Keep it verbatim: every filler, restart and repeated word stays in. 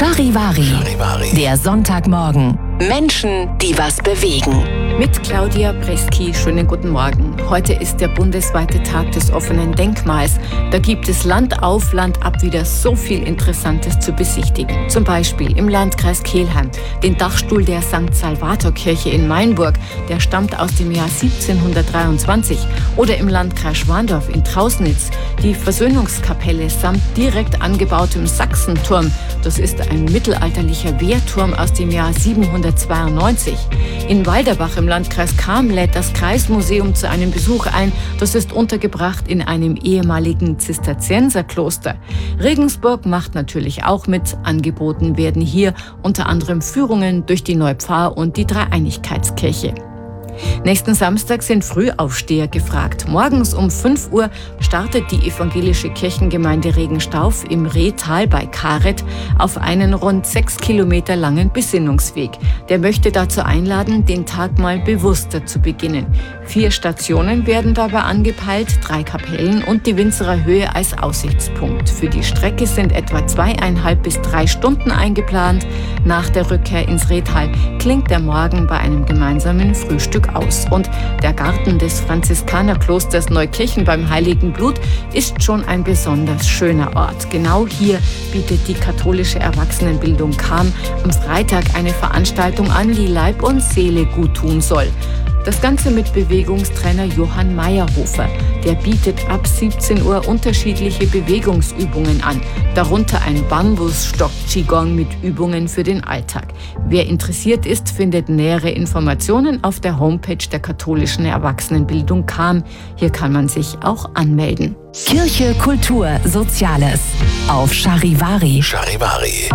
Charivari, Charivari. Der Sonntagmorgen. Menschen, die was bewegen. Mit Claudia Breski, schönen guten Morgen. Heute ist der bundesweite Tag des offenen Denkmals. Da gibt es Land auf, Land ab wieder so viel Interessantes zu besichtigen. Zum Beispiel im Landkreis Kelheim den Dachstuhl der Sankt Salvator-Kirche in Mainburg. Der stammt aus dem Jahr siebzehnhundertdreiundzwanzig. Oder im Landkreis Schwandorf in Trausnitz die Versöhnungskapelle samt direkt angebautem Sachsenturm. Das ist ein mittelalterlicher Wehrturm aus dem Jahr siebenhundertzweiundneunzig. In Walderbach im Landkreis Cham lädt das Kreismuseum zu einem Besuch ein. Das ist untergebracht in einem ehemaligen Zisterzienserkloster. Regensburg macht natürlich auch mit. Angeboten werden hier unter anderem Führungen durch die Neupfarr und die Dreieinigkeitskirche. Nächsten Samstag sind Frühaufsteher gefragt. Morgens um fünf Uhr startet die evangelische Kirchengemeinde Regenstauf im Rehtal bei Karet auf einen rund sechs Kilometer langen Besinnungsweg. Der möchte dazu einladen, den Tag mal bewusster zu beginnen. Vier Stationen werden dabei angepeilt, drei Kapellen und die Winzerer Höhe als Aussichtspunkt. Für die Strecke sind etwa zweieinhalb bis drei Stunden eingeplant. Nach der Rückkehr ins Rehtal klingt der Morgen bei einem gemeinsamen Frühstück aus. Und der Garten des Franziskanerklosters Neukirchen beim Heiligen Blut ist schon ein besonders schöner Ort. Genau hier bietet die katholische Erwachsenenbildung Cham am Freitag eine Veranstaltung an, die Leib und Seele gut tun soll. Das Ganze mit Bewegungstrainer Johann Meyerhofer. Der bietet ab siebzehn Uhr unterschiedliche Bewegungsübungen an, darunter ein Bambusstock-Qigong mit Übungen für den Alltag. Wer interessiert ist, findet nähere Informationen auf der Homepage der katholischen Erwachsenenbildung Cham. Hier kann man sich auch anmelden. Kirche, Kultur, Soziales. Auf Charivari. Charivari.